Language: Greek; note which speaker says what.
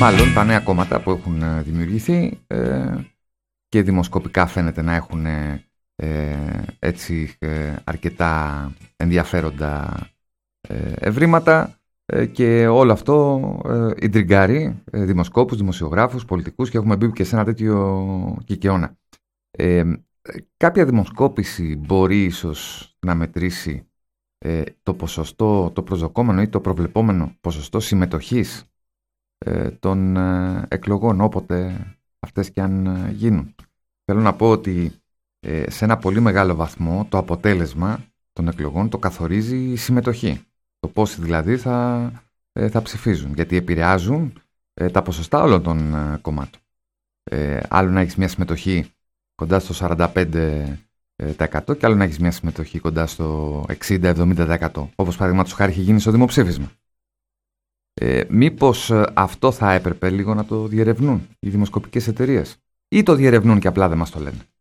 Speaker 1: Μάλλον τα νέα κόμματα που έχουν δημιουργηθεί και δημοσκοπικά φαίνεται να έχουν έτσι αρκετά ενδιαφέροντα ευρήματα και όλο αυτό ιντριγκάρει δημοσκόπους, δημοσιογράφους, πολιτικούς και έχουμε μπει και σε ένα τέτοιο κικαιώνα. Κάποια δημοσκόπηση μπορεί ίσως να μετρήσει το ποσοστό, το προσδοκόμενο ή το προβλεπόμενο ποσοστό συμμετοχής των εκλογών, όποτε αυτές και αν γίνουν. Θέλω να πω ότι σε ένα πολύ μεγάλο βαθμό το αποτέλεσμα των εκλογών το καθορίζει η συμμετοχή. Το πόσοι δηλαδή θα ψηφίζουν, γιατί επηρεάζουν τα ποσοστά όλων των κομμάτων. Άλλο να έχεις μια συμμετοχή κοντά στο 45% και άλλο να έχεις μια συμμετοχή κοντά στο 60-70%, όπως παραδείγματος χάρη έχει γίνει στο δημοψήφισμα. Μήπως αυτό θα έπρεπε λίγο να το διερευνούν οι δημοσκοπικές εταιρείες, ή το διερευνούν και απλά δεν μας το λένε?